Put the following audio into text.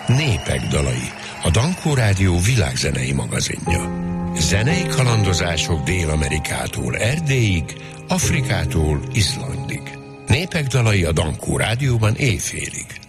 Népek dalai, a Dankó Rádió világzenei magazinja. Zenei kalandozások Dél-Amerikától Erdélyig, Afrikától Izlandig. Népek dalai a Dankó Rádióban éjfélig.